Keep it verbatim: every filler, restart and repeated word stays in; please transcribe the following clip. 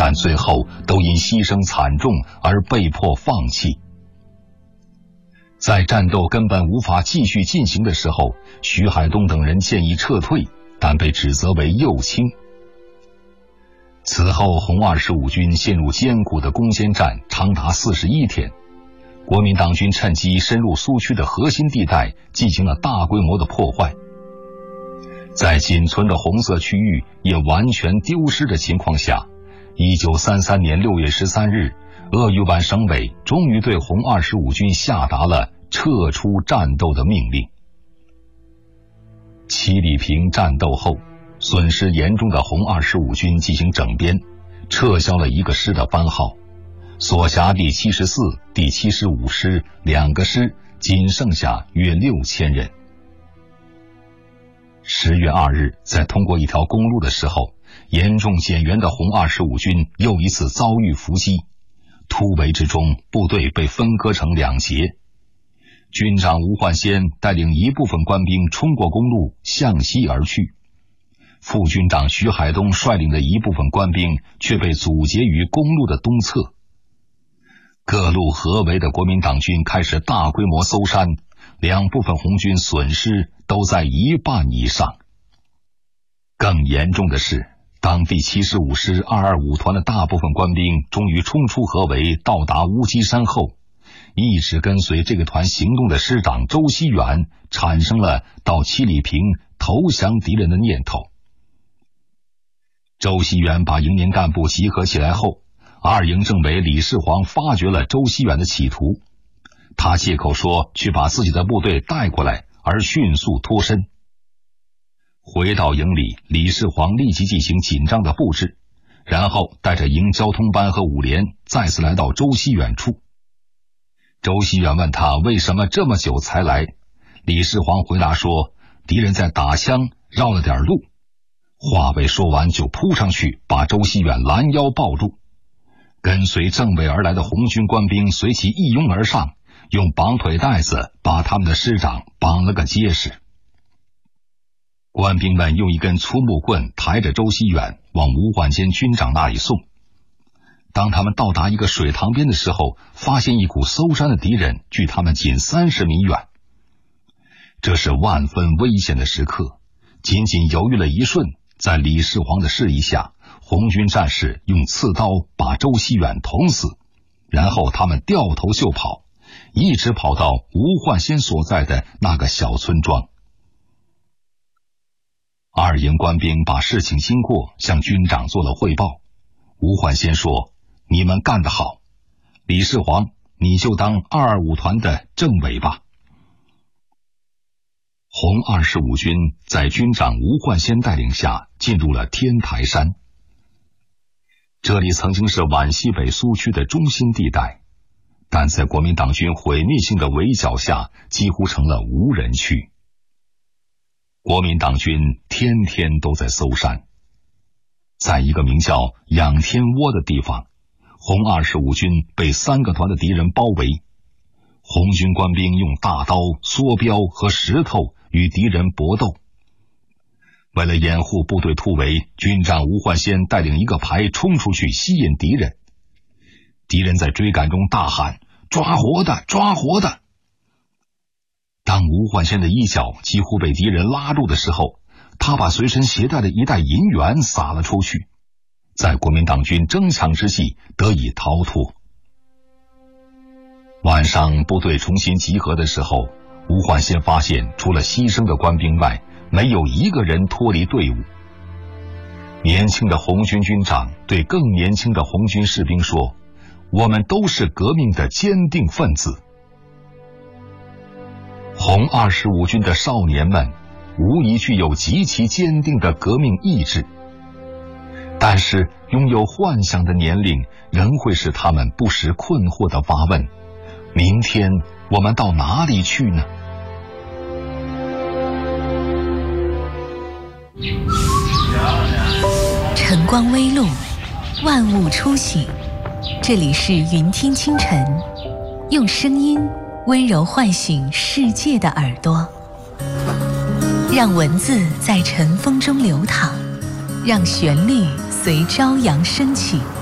但最后都因牺牲惨重而被迫放弃。在战斗根本无法继续进行的时候，徐海东等人建议撤退，但被指责为右倾。此后红二十五军陷入艰苦的攻坚战长达四十一天，国民党军趁机深入苏区的核心地带，进行了大规模的破坏。在仅存的红色区域也完全丢失的情况下，一九三三年六月十三日，鄂豫皖省委终于对红二十五军下达了撤出战斗的命令。七里坪战斗后，损失严重的红二十五军进行整编，撤销了一个师的番号，所辖第七十四、第七十五师两个师仅剩下约六千人。十月二日，在通过一条公路的时候，严重减员的红二十五军又一次遭遇伏击，突围之中，部队被分割成两截。军长吴焕先带领一部分官兵冲过公路向西而去，副军长徐海东率领的一部分官兵却被阻截于公路的东侧。各路合围的国民党军开始大规模搜山，两部分红军损失都在一半以上。更严重的是，当第七十五师二二五团的大部分官兵终于冲出合围，到达乌鸡山后，一直跟随这个团行动的师长周锡远产生了到七里坪投降敌人的念头。周锡远把营连干部集合起来后，二营政委李世煌发觉了周锡远的企图，他借口说去把自己的部队带过来，而迅速脱身。回到营里，李世煌立即进行紧张的布置，然后带着营交通班和五连再次来到周锡远处。周锡远问他为什么这么久才来，李世煌回答说，敌人在打枪，绕了点路。话未说完就扑上去，把周锡远拦腰抱住。跟随政委而来的红军官兵随即一拥而上，用绑腿带子把他们的师长绑了个结实。官兵们用一根粗木棍抬着周锡远往吴焕先军长那里送。当他们到达一个水塘边的时候，发现一股搜山的敌人距他们仅三十米远。这是万分危险的时刻，仅仅犹豫了一瞬，在李世煌的示意下，红军战士用刺刀把周锡远捅死，然后他们掉头就跑，一直跑到吴焕先所在的那个小村庄。二营官兵把事情经过向军长做了汇报。吴焕先说，你们干得好，李世煌，你就当二二五团的政委吧。红二十五军在军长吴焕先带领下进入了天台山。这里曾经是皖西北苏区的中心地带，但在国民党军毁灭性的围剿下，几乎成了无人区。国民党军天天都在搜山。在一个名叫仰天窝的地方，红二十五军被三个团的敌人包围，红军官兵用大刀、梭镖和石头与敌人搏斗。为了掩护部队突围，军长吴焕先带领一个排冲出去吸引敌人。敌人在追赶中大喊，抓活的，抓活的。当吴焕先的衣角几乎被敌人拉住的时候，他把随身携带的一袋银元撒了出去，在国民党军争抢之际得以逃脱。晚上部队重新集合的时候，吴焕先发现除了牺牲的官兵外，没有一个人脱离队伍。年轻的红军军长对更年轻的红军士兵说，我们都是革命的坚定分子。红二十五军的少年们无疑具有极其坚定的革命意志，但是拥有幻想的年龄仍会使他们不时困惑地发问，明天我们到哪里去呢？ 晨光微露，万物初醒，这里是云听清晨，用声音温柔唤醒世界的耳朵，让文字在晨风中流淌，让旋律随朝阳升起。